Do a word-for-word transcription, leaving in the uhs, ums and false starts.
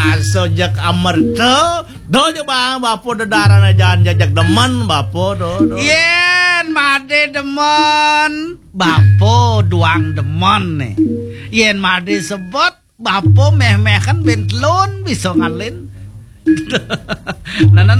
baso jak amerta do je bang bapo dedaran ajan jajak demen bapo do do yen made demen bapo duang demen nih yen made sebot bapo meh-meh kan bentlon bisa ngalin. Nah,